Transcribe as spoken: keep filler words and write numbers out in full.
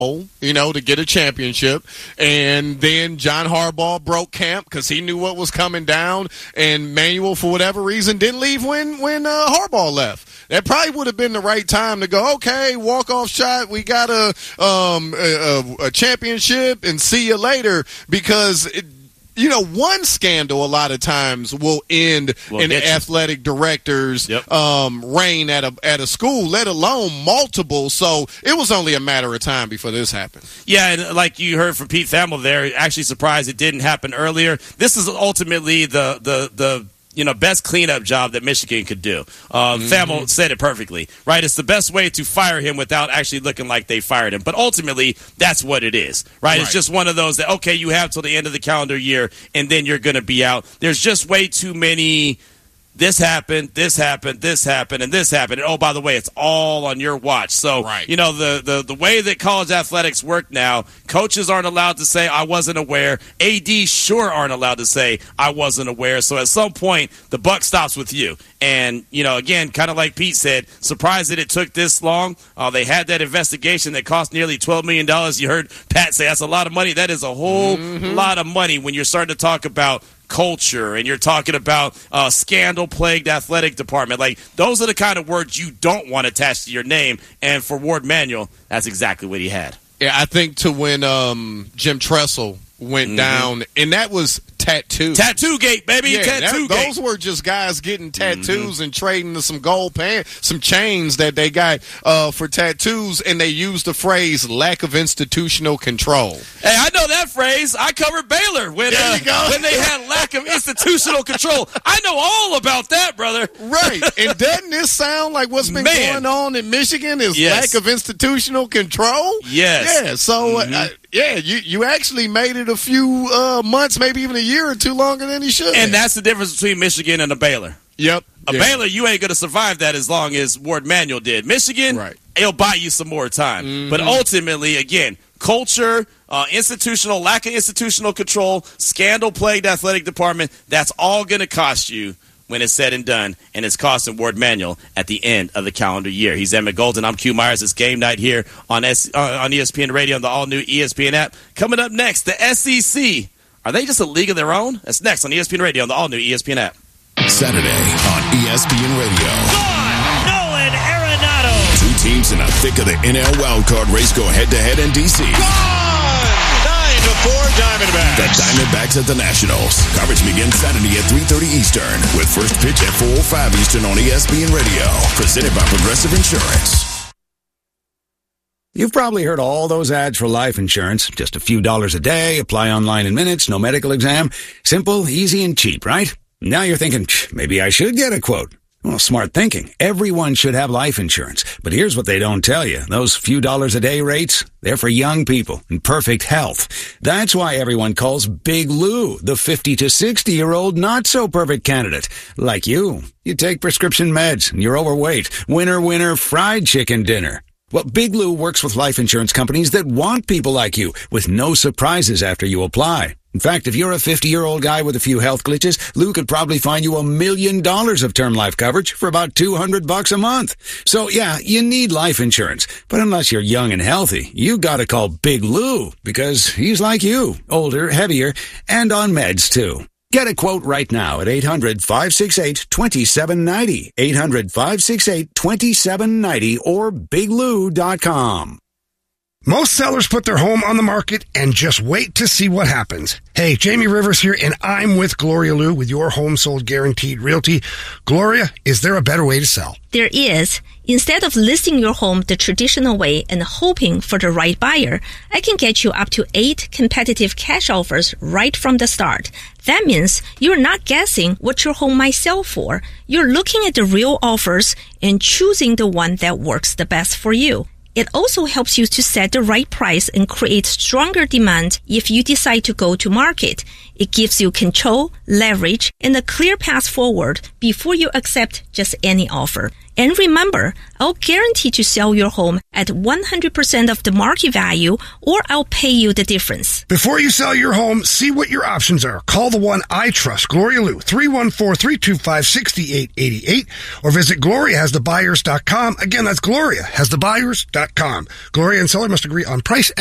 you know, to get a championship. And then John Harbaugh broke camp because he knew what was coming down. And Manuel, for whatever reason, didn't leave when, when uh, Harbaugh left. That probably would have been the right time to go, okay, walk-off shot, we got a, um, a, a championship, and see you later, because it, you know, one scandal a lot of times will end We'll an athletic director's Yep. um, reign at a at a school, let alone multiple. So it was only a matter of time before this happened. Yeah, and like you heard from Pete Thamel there, actually surprised it didn't happen earlier. This is ultimately the the the you know best cleanup job that Michigan could do. Um, mm-hmm. Thamel said it perfectly, right? It's the best way to fire him without actually looking like they fired him. But ultimately, that's what it is, right? right? It's just one of those that, okay, you have till the end of the calendar year, and then you're going to be out. There's just way too many. This happened, this happened, this happened, and this happened. And, oh, by the way, it's all on your watch. So, right. you know, the, the, the way that college athletics work now, coaches aren't allowed to say, I wasn't aware. A Ds sure aren't allowed to say, I wasn't aware. So at some point, the buck stops with you. And, you know, again, kind of like Pete said, surprised that it took this long. Uh, they had that investigation that cost nearly twelve million dollars. You heard Pat say that's a lot of money. That is a whole mm-hmm. lot of money when you're starting to talk about culture and you're talking about uh, scandal-plagued athletic department. Like, those are the kind of words you don't want attached to your name. And for Ward Manuel, that's exactly what he had. Yeah, I think to when um, Jim Tressel went mm-hmm. down, and that was tattoo. Tattoo gate, baby. Yeah, tattoo that, gate. Those were just guys getting tattoos mm-hmm. and trading to some gold pants, some chains that they got uh, for tattoos, and they used the phrase lack of institutional control. Hey, I know that phrase. I covered Baylor when, there uh, you go. when they had lack of institutional control. I know all about that, brother. Right. And doesn't this sound like what's been Man. going on in Michigan is Yes. lack of institutional control? Yes. Yeah, so, Mm-hmm. uh, yeah, you, you actually made it a few uh, months, maybe even a year or two longer than he should. And that's the difference between Michigan and a Baylor. Yep. A yeah. Baylor, you ain't going to survive that as long as Ward Manuel did. Michigan, right. it'll buy you some more time. Mm-hmm. But ultimately, again, culture, uh, institutional, lack of institutional control, scandal-plagued athletic department, that's all going to cost you when it's said and done, and it's costing Ward Manuel at the end of the calendar year. He's Emmett Golden. I'm Q Myers. It's game night here on S- uh, on E S P N Radio on the all-new E S P N app. Coming up next, the S E C. Are they just a league of their own? That's next on E S P N Radio on the all-new E S P N app. Saturday on E S P N Radio. Gone! Nolan Arenado! Two teams in the thick of the N L wildcard race go head-to-head in D C. Gone! nine to four Diamondbacks. The Diamondbacks at the Nationals. Coverage begins Saturday at three thirty Eastern with first pitch at four oh five Eastern on E S P N Radio. Presented by Progressive Insurance. You've probably heard all those ads for life insurance. Just a few dollars a day, apply online in minutes, no medical exam. Simple, easy, and cheap, right? Now you're thinking, maybe I should get a quote. Well, smart thinking. Everyone should have life insurance. But here's what they don't tell you. Those few dollars a day rates, they're for young people in perfect health. That's why everyone calls Big Lou the fifty to sixty-year-old not-so-perfect candidate. Like you. You take prescription meds, and you're overweight. Winner, winner, fried chicken dinner. Well, Big Lou works with life insurance companies that want people like you, with no surprises after you apply. In fact, if you're a fifty-year-old guy with a few health glitches, Lou could probably find you a million dollars of term life coverage for about two hundred bucks a month. So, yeah, you need life insurance. But unless you're young and healthy, you gotta call Big Lou, because he's like you, older, heavier, and on meds, too. Get a quote right now at eight hundred, five six eight, two seven nine zero, eight hundred, five six eight, two seven nine zero, or big lou dot com. Most sellers put their home on the market and just wait to see what happens. Hey, Jamie Rivers here, and I'm with Gloria Liu with Your Home Sold Guaranteed Realty. Gloria, is there a better way to sell? There is. Instead of listing your home the traditional way and hoping for the right buyer, I can get you up to eight competitive cash offers right from the start. That means you're not guessing what your home might sell for. You're looking at the real offers and choosing the one that works the best for you. It also helps you to set the right price and create stronger demand if you decide to go to market. It gives you control, leverage, and a clear path forward before you accept just any offer. And remember, I'll guarantee to sell your home at one hundred percent of the market value, or I'll pay you the difference. Before you sell your home, see what your options are. Call the one I trust, Gloria Liu, three one four, three two five, six eight eight eight, or visit gloria has the buyers dot com. Again, that's gloria has the buyers dot com. Gloria and seller must agree on price